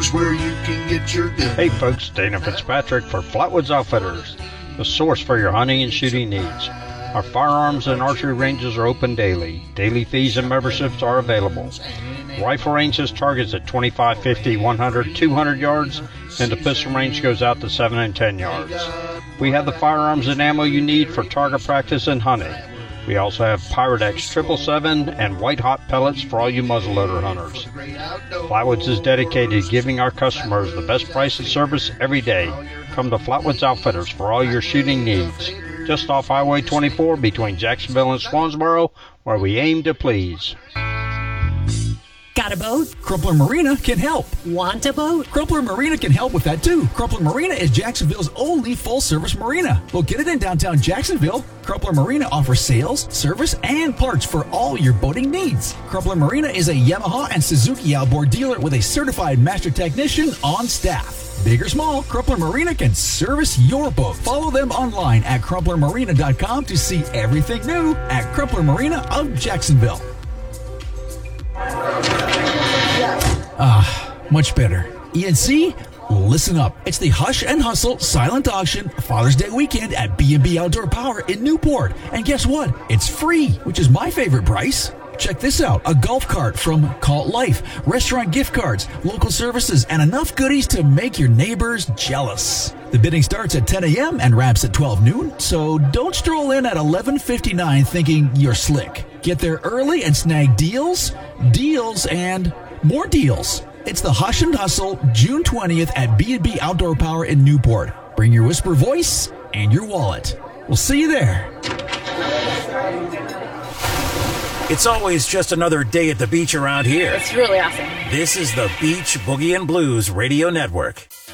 Outfitters, where you can get your gun. Hey folks, Dana Fitzpatrick for Flatwoods Outfitters, the source for your hunting and shooting needs. Our firearms and archery ranges are open daily. Daily fees and memberships are available. Rifle range has targets at 25, 50, 100, 200 yards, and the pistol range goes out to 7 and 10 yards. We have the firearms and ammo you need for target practice and hunting. We also have Pyrodex 777 and White Hot pellets for all you muzzleloader hunters. Flatwoods is dedicated to giving our customers the best price and service every day. Come to Flatwoods Outfitters for all your shooting needs. Just off Highway 24 between Jacksonville and Swansboro, where we aim to please. Got a boat? Crumpler Marina can help. Want a boat? Crumpler Marina can help with that too. Crumpler Marina is Jacksonville's only full-service marina. Located in downtown Jacksonville, Crumpler Marina offers sales, service, and parts for all your boating needs. Crumpler Marina is a Yamaha and Suzuki outboard dealer with a certified master technician on staff. Big or small, Crumpler Marina can service your boat. Follow them online at crumplermarina.com to see everything new at Crumpler Marina of Jacksonville. Much better. ENC, listen up. It's the Hush and Hustle Silent Auction Father's Day weekend at B&B Outdoor Power in Newport. And guess what? It's free, which is my favorite price. Check this out. A golf cart from Cult Life, restaurant gift cards, local services, and enough goodies to make your neighbors jealous. The bidding starts at 10 a.m. and wraps at 12 noon, so don't stroll in at 11:59 thinking you're slick. Get there early and snag deals, and more deals. It's the Hush and Hustle, June 20th at B&B Outdoor Power in Newport. Bring your whisper voice and your wallet. We'll see you there. It's always just another day at the beach around here. It's really awesome. This is the Beach Boogie and Blues Radio Network.